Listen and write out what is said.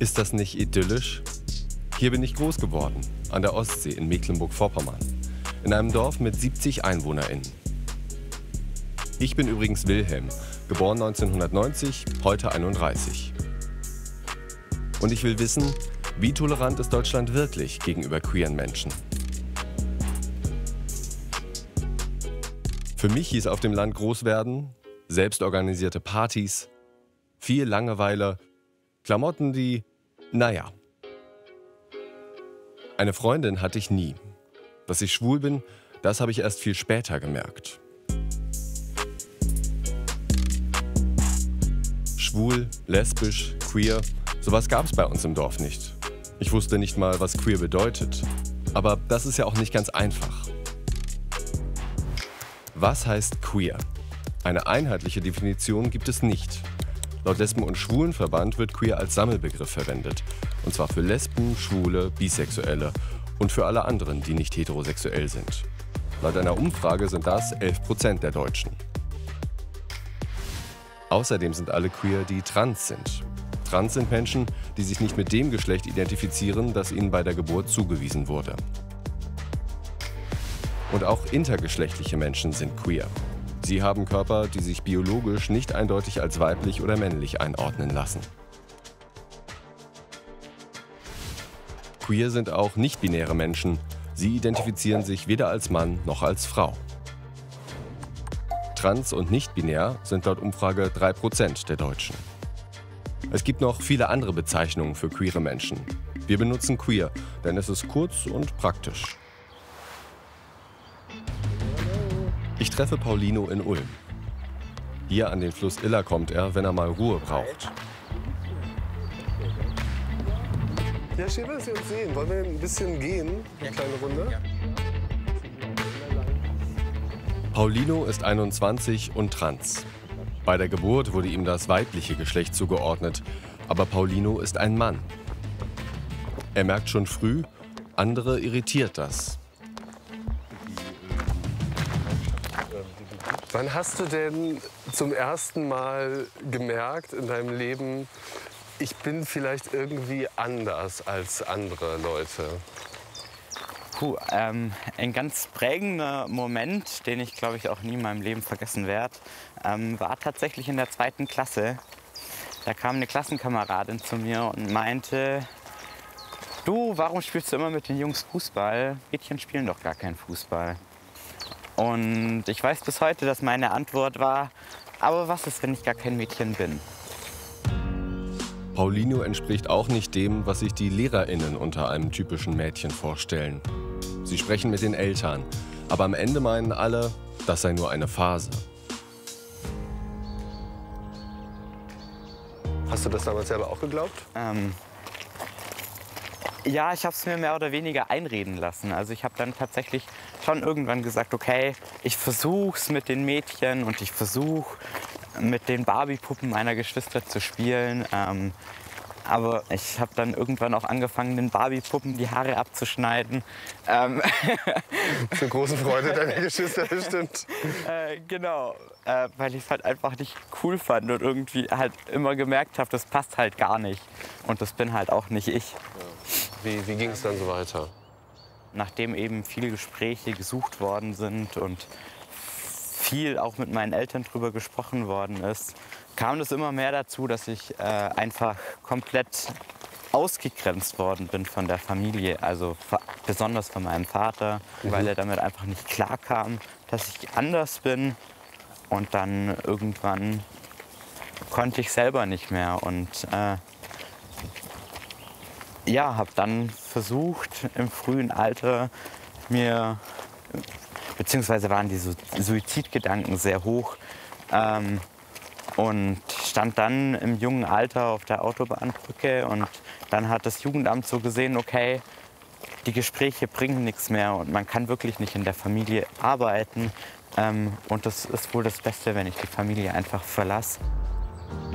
Ist das nicht idyllisch? Hier bin ich groß geworden, an der Ostsee in Mecklenburg-Vorpommern, in einem Dorf mit 70 EinwohnerInnen. Ich bin übrigens Wilhelm, geboren 1990, heute 31. Und ich will wissen, wie tolerant ist Deutschland wirklich gegenüber queeren Menschen? Für mich hieß auf dem Land groß werden, selbstorganisierte Partys, viel Langeweile, Klamotten, die, naja. Eine Freundin hatte ich nie. Dass ich schwul bin, das habe ich erst viel später gemerkt. Schwul, lesbisch, queer, sowas gab es bei uns im Dorf nicht. Ich wusste nicht mal, was queer bedeutet. Aber das ist ja auch nicht ganz einfach. Was heißt queer? Eine einheitliche Definition gibt es nicht. Laut Lesben- und Schwulenverband wird queer als Sammelbegriff verwendet. Und zwar für Lesben, Schwule, Bisexuelle und für alle anderen, die nicht heterosexuell sind. Laut einer Umfrage sind das 11% der Deutschen. Außerdem sind alle queer, die trans sind. Trans sind Menschen, die sich nicht mit dem Geschlecht identifizieren, das ihnen bei der Geburt zugewiesen wurde. Und auch intergeschlechtliche Menschen sind queer. Sie haben Körper, die sich biologisch nicht eindeutig als weiblich oder männlich einordnen lassen. Queer sind auch nicht-binäre Menschen. Sie identifizieren sich weder als Mann noch als Frau. Trans und nicht-binär sind laut Umfrage 3% der Deutschen. Es gibt noch viele andere Bezeichnungen für queere Menschen. Wir benutzen queer, denn es ist kurz und praktisch. Ich treffe Paulino in Ulm. Hier an den Fluss Iller kommt er, wenn er mal Ruhe braucht. Ja, schön, dass Sie uns sehen. Wollen wir ein bisschen gehen, eine kleine Runde? Paulino ist 21 und trans. Bei der Geburt wurde ihm das weibliche Geschlecht zugeordnet, aber Paulino ist ein Mann. Er merkt schon früh, andere irritiert das. Wann hast du denn zum ersten Mal gemerkt in deinem Leben, ich bin vielleicht irgendwie anders als andere Leute? Ein ganz prägender Moment, den ich, glaube ich, auch nie in meinem Leben vergessen werde, war tatsächlich in der 2. Klasse. Da kam eine Klassenkameradin zu mir und meinte, du, warum spielst du immer mit den Jungs Fußball? Mädchen spielen doch gar keinen Fußball. Und ich weiß bis heute, dass meine Antwort war, aber was ist, wenn ich gar kein Mädchen bin? Paulino entspricht auch nicht dem, was sich die LehrerInnen unter einem typischen Mädchen vorstellen. Sie sprechen mit den Eltern, aber am Ende meinen alle, das sei nur eine Phase. Hast du das damals selber auch geglaubt? Ja, ich habe es mir mehr oder weniger einreden lassen. Also ich habe dann tatsächlich schon irgendwann gesagt, okay, ich versuch's mit den Mädchen und ich versuche mit den Barbie-Puppen meiner Geschwister zu spielen. Aber ich habe dann irgendwann auch angefangen, den Barbie-Puppen die Haare abzuschneiden. Zur großen Freude deiner Geschwister bestimmt. Genau, weil ich es halt einfach nicht cool fand und irgendwie halt immer gemerkt habe, das passt halt gar nicht. Und das bin halt auch nicht ich. Wie ging es dann so weiter? Nachdem eben viele Gespräche gesucht worden sind und viel auch mit meinen Eltern drüber gesprochen worden ist, kam es immer mehr dazu, dass ich einfach komplett ausgegrenzt worden bin von der Familie. Also besonders von meinem Vater, weil er damit einfach nicht klarkam, dass ich anders bin. Und dann irgendwann konnte ich selber nicht mehr und ja, habe dann versucht im frühen Alter beziehungsweise waren die Suizidgedanken sehr hoch und stand dann im jungen Alter auf der Autobahnbrücke und dann hat das Jugendamt so gesehen, okay, die Gespräche bringen nichts mehr und man kann wirklich nicht in der Familie arbeiten und das ist wohl das Beste, wenn ich die Familie einfach verlasse.